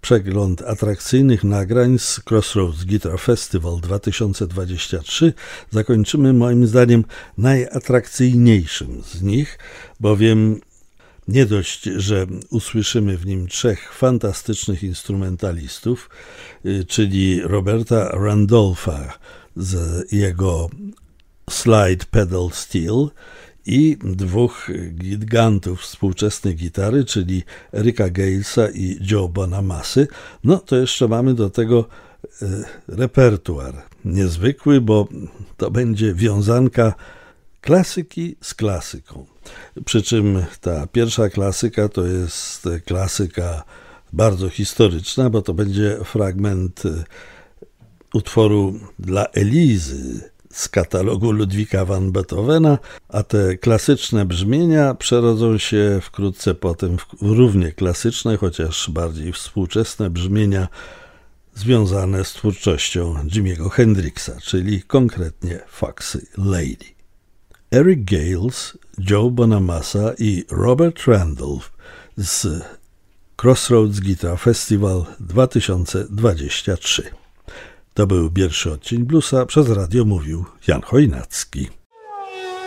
przegląd atrakcyjnych nagrań z Crossroads Guitar Festival 2023 zakończymy moim zdaniem najatrakcyjniejszym z nich, bowiem nie dość, że usłyszymy w nim trzech fantastycznych instrumentalistów, czyli Roberta Randolpha z jego Slide Pedal Steel i dwóch gigantów współczesnej gitary, czyli Ericka Galesa i Joe Bonamassy, no to jeszcze mamy do tego repertuar niezwykły, bo to będzie wiązanka klasyki z klasyką. Przy czym ta pierwsza klasyka to jest klasyka bardzo historyczna, bo to będzie fragment utworu dla Elizy z katalogu Ludwika van Beethovena, a te klasyczne brzmienia przerodzą się wkrótce potem w równie klasyczne, chociaż bardziej współczesne brzmienia związane z twórczością Jimiego Hendrixa, czyli konkretnie Foxy Lady. Eric Gales, Joe Bonamassa i Robert Randolph z Crossroads Guitar Festival 2023. To był pierwszy odcień Bluesa, przez radio mówił Jan Chojnacki.